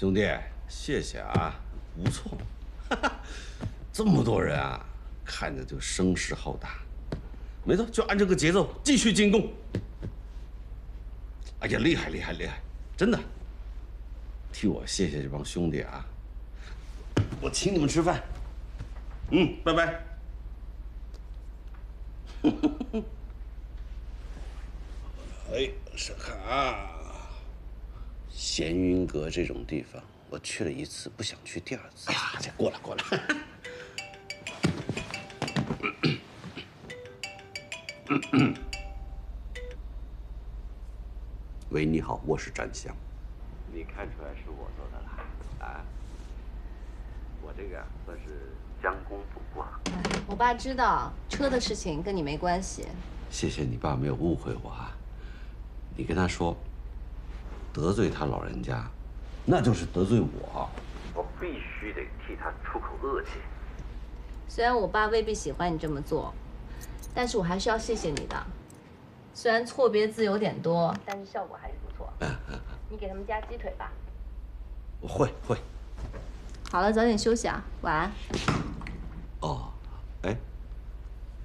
兄弟，谢谢啊，不错，这么多人啊，看着就声势浩大。没错，就按这个节奏继续进攻。哎呀，厉害厉害厉害，真的。替我谢谢这帮兄弟啊，我请你们吃饭。拜拜。哎，是看啊，闲云阁这种地方，我去了一次，不想去第二次。哎呀，这过了过了。喂，你好，我是展翔。你看出来是我做的了啊？我这个啊，算是将功补过。 我爸知道车的事情跟你没关系。 谢谢你爸没有误会我啊。你跟他说，得罪他老人家，那就是得罪我。我必须得替他出口恶气。 虽然我爸未必喜欢你这么做，但是我还是要谢谢你的。虽然错别字有点多，但是效果还是不错。你给他们加鸡腿吧。 我会。 好了，早点休息啊，晚安。